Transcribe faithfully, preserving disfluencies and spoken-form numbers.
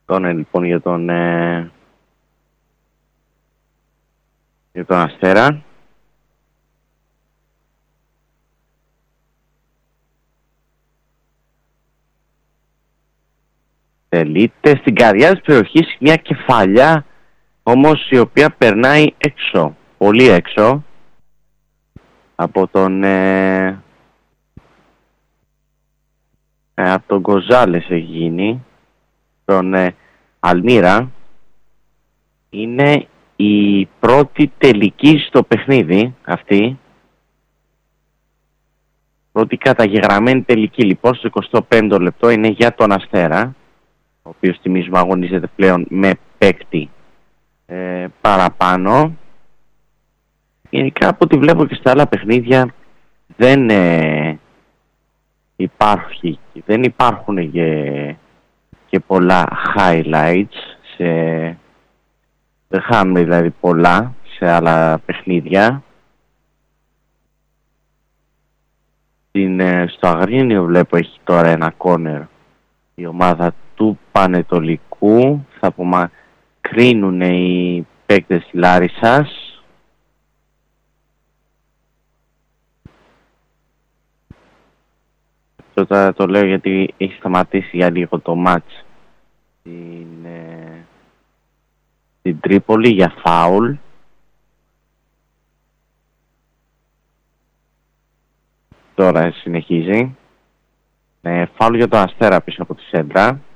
Τον λοιπόν για τον, ε, για τον Αστέρα. Τελείται στην καρδιά της περιοχής μια κεφαλιά, όμως η οποία περνάει έξω, πολύ έξω, από τον, ε, ε, από τον Γκοζάλες έχει γίνει, τον ε, Αλμύρα. Είναι η πρώτη τελική στο παιχνίδι αυτή. Πρώτη καταγεγραμμένη τελική λοιπόν στο εικοστό πέμπτο λεπτό είναι για τον Αστέρα, ο οποίος θυμίζουμε αγωνίζεται πλέον με παίκτη ε, παραπάνω. Γενικά από ό,τι βλέπω και στα άλλα παιχνίδια δεν ε, υπάρχει, δεν υπάρχουν και, και πολλά highlights σε, δεν χάνουμε δηλαδή πολλά σε άλλα παιχνίδια. Στην, ε, στο Αγρίνιο βλέπω έχει τώρα ένα κόρνερ η ομάδα του Πανετολικού, θα απομακρύνουν οι παίκτες της Λάρισσας. Τώρα το λέω γιατί έχει σταματήσει για λίγο το μάτς στην, ε, στην Τρίπολη για φάουλ. Τώρα συνεχίζει. Ε, φάουλ για τον Αστέρα πίσω από τη σέντρα.